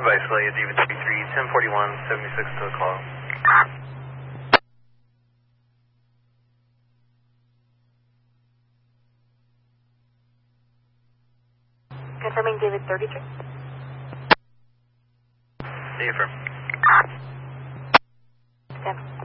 by Celia, David 33, 1041, 76 to the call. Confirming David 33. Affirm. Stand.